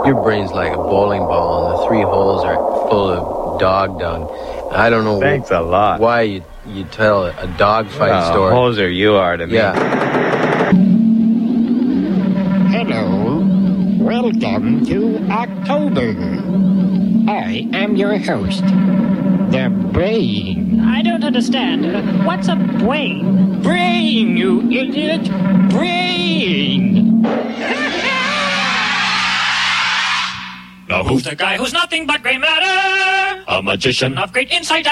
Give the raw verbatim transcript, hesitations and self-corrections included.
Your brain's like a bowling ball, and the three holes are full of dog dung. I don't know. Thanks a lot. Why you you tell a dog fight well, story? Hoser you are to me. Yeah. Hello. Welcome to October. I am your host, the Brain. I don't understand. What's a brain? Brain, you idiot! Brain! Now who's the guy who's nothing but gray matter? A magician of great insight.